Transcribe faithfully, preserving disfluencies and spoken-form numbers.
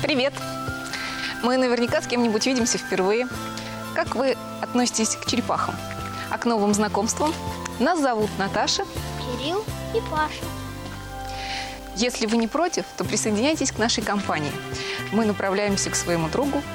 Привет! Мы наверняка с кем-нибудь видимся впервые. Как вы относитесь к черепахам? А к новым знакомствам? Нас зовут Наташа, Кирилл и Паша. Если вы не против, то присоединяйтесь к нашей компании. Мы направляемся к своему другу